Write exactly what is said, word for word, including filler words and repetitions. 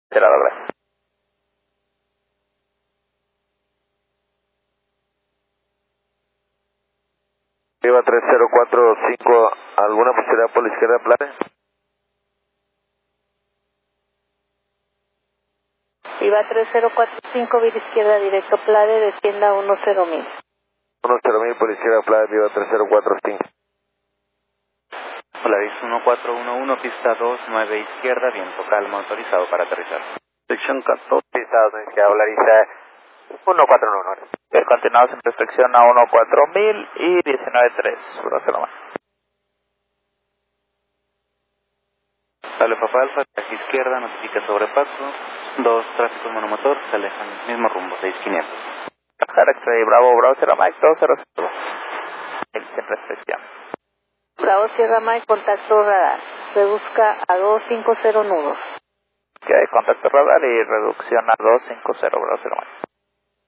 Cerrado, gracias. Viva tres cero cuatro cinco, ¿alguna posibilidad por la izquierda plane? Viva tres cero cuatro cinco, vía izquierda directo, Plade, descienda uno cero mil. uno cero mil por la izquierda plane, Viva tres cero cuatro cinco. Polaris uno cuatro uno uno, pista dos nueve izquierda, viento calma, autorizado para aterrizar. Sección catorce, pista dos izquierda, Polaris uno cuatro uno uno. Ok, continuamos en restricción a uno cuatro mil y diecinueve tres, Bravo Mike. Sale Papa Alfa, hacia izquierda, notifica sobrepaso. Dos tráficos monomotor se alejan, mismo rumbo, seis quinientos. X-Ray, Bravo, Bravo Sierra Mike, dos cero cero. El sin restricción. Bravo Sierra Mike, contacto radar. Reduzca a doscientos cincuenta nudos. Ok, contacto radar y reducción a doscientos cincuenta, Bravo Sierra Mike.